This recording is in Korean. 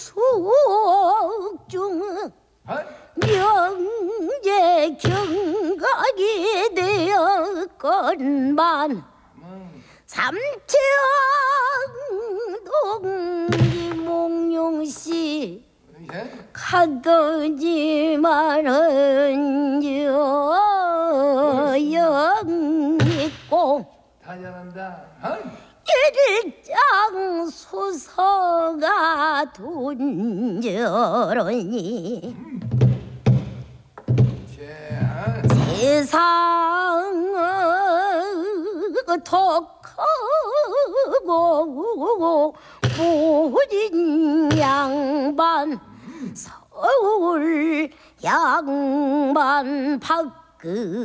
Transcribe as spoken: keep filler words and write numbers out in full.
숙중 명제 경각이 되었건만 삼천동지 몽룡씨 가더지만은 여영있고 다 잘한다. 일장 수서가 돈저러니 세상은 덕하고 모진 양반 서울 양반 밖